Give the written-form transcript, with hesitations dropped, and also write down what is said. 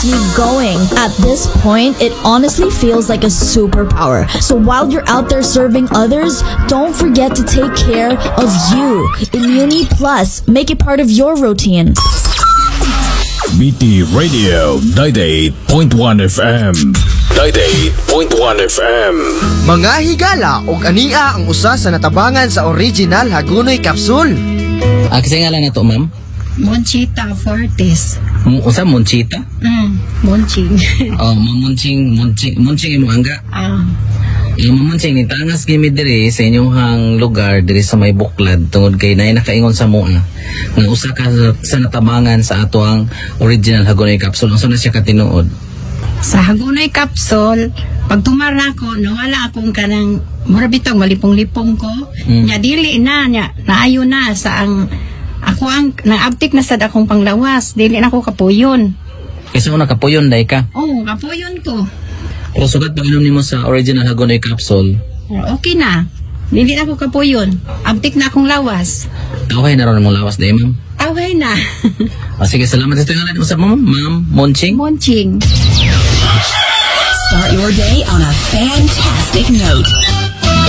me going. At this point, it honestly feels like a superpower. So while you're out there serving others, don't forget to take care of you. Immuni Plus, make it part of your routine. BT Radio 98.1 FM. 98.1 FM. Mga higala og ania ang usa sa natabangan sa original Hagonoy Capsule. Kasi nga lang na to, ma'am? Monchita Fortes. Usa Monchita? Monching. Monching imo angga. Mamunching ni tangas gimi diri sa inyong lugar diri sa may Buklad tungod kay naay nakaingon sa mua nga usa ka sa natabangan sa ato ang original Hagonoy Capsule. Unsa na siya katinuod? Sa Hagonoy Capsule, pag tumara ko, nawala akong kanang mura bitong malipong-lipong ko. Nya dili na nya naayo na sa ang ako ang naabtik na sad akong panglawas, dili na ako kapuyon. Kasi una kapuyon day ka. Oh, kapuyon ko. Pero sugat pag inom nimo sa original Hagonoy Capsule. Okay na. Dili na ako kapuyon. Abtik na akong lawas. Okay na ron mong lawas day, ma'am. Okay na. Sige, salamat sa tingalan usap mo, ma'am. Monching. Monching. Start your day on a fantastic note.